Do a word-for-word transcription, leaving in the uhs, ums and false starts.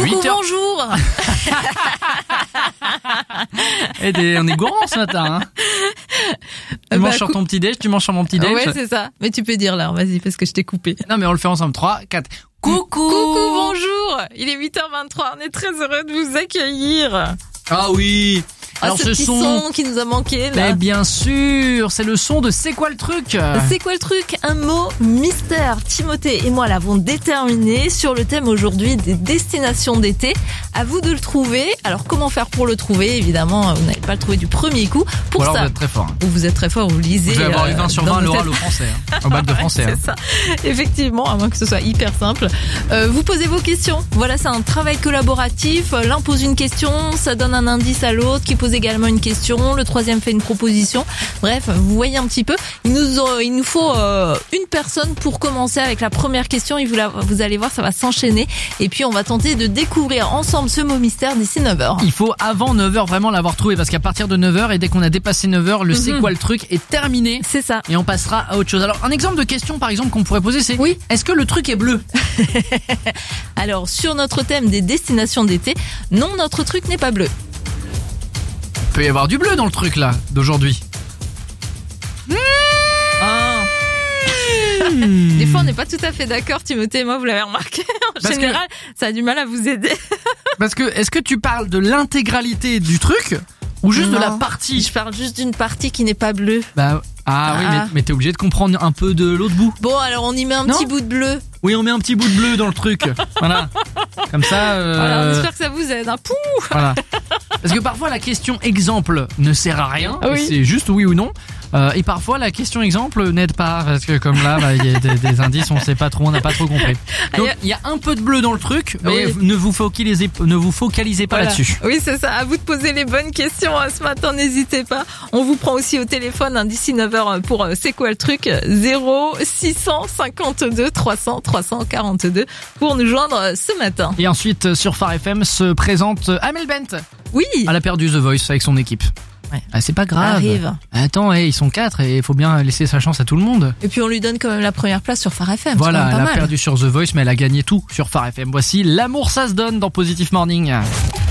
huit heures. Bonjour. Eh, des- on est gourmand ce matin. Hein. Tu Euh, manges bah, sur cou- ton petit déj, tu manges sur mon petit déj. Ouais, c'est ça. Mais tu peux dire là, vas-y, parce que je t'ai coupé. Non mais on le fait ensemble. trois, quatre. Coucou. Coucou, bonjour. Il est huit heures vingt-trois. On est très heureux de vous accueillir. Ah oui. Ah, Alors ce ce petit son, son qui nous a manqué là. mais bien sûr, c'est le son de C'est quoi le truc? C'est quoi le truc? Un mot mystère. Timothée et moi l'avons déterminé sur le thème aujourd'hui des destinations d'été. À vous de le trouver. Alors comment faire pour le trouver? Évidemment, vous n'allez pas le trouver du premier coup. Pour Ou alors ça, vous êtes très fort. vous êtes très fort, vous lisez. Vous devez avoir eu euh, vingt sur dans vingt à vos l'oral têtes. au français, hein, au bac de français. hein. C'est ça, effectivement, à moins que ce soit hyper simple. Euh, vous posez vos questions. Voilà, c'est un travail collaboratif. L'un pose une question, ça donne un indice à l'autre qui pose également une question. Le troisième fait une proposition. Bref, vous voyez un petit peu. Il nous, euh, il nous faut euh, une personne pour commencer avec la première question. Et vous, la, vous allez voir, ça va s'enchaîner. Et puis, on va tenter de découvrir ensemble ce mot mystère d'ici neuf heures. Il faut avant neuf heures vraiment l'avoir trouvé parce qu'à partir de neuf heures et dès qu'on a dépassé neuf heures, le Mhm. c'est quoi le truc est terminé C'est ça. et on passera à autre chose. Alors un exemple de question par exemple qu'on pourrait poser c'est Oui. est-ce que le truc est bleu? Alors, sur notre thème des destinations d'été, non, notre truc n'est pas bleu. Il peut y avoir du bleu dans le truc là d'aujourd'hui. Ah. Des fois, on n'est pas tout à fait d'accord, Timothée et moi, vous l'avez remarqué. En Parce général, ça a du mal à vous aider. Parce que est-ce que tu parles de l'intégralité du truc ou juste de Non. la partie? Je parle juste d'une partie qui n'est pas bleue. Bah ah, oui Ah. mais, mais t'es obligé de comprendre un peu de l'autre bout. Bon, alors on y met un Non. petit bout de bleu. Oui on met un petit bout de bleu dans le truc. Voilà. Comme ça. Euh... Voilà, on espère que ça vous aide. Hein. Pouh. Voilà. Parce que parfois la question exemple ne sert à rien, Oui. c'est juste oui ou non. Euh, et parfois la question exemple n'aide pas parce que comme là, bah, il y a des, des indices, on sait pas trop, on n'a pas trop compris. Donc il y a un peu de bleu dans le truc, mais Oui. ne vous focalisez, ne vous focalisez pas Voilà. là-dessus. Oui, c'est ça. À vous de poser les bonnes questions hein, ce matin, n'hésitez pas. On vous prend aussi au téléphone hein, d'ici neuf heures pour euh, C'est quoi le truc zéro six cent cinquante-deux trois cents trois cent quarante-deux pour nous joindre euh, ce matin. Et ensuite sur Phare F M se présente Amel Bent. Oui, Elle a perdu The Voice avec son équipe. Ouais. Ah, c'est pas grave. arrive. Attends, hey, ils sont quatre et il faut bien laisser sa chance à tout le monde. Et puis on lui donne quand même la première place sur Phare F M. Voilà, c'est quand elle même a pas mal. perdu sur The Voice, mais elle a gagné tout sur Phare F M. Voici L'amour ça se donne dans Positive Morning.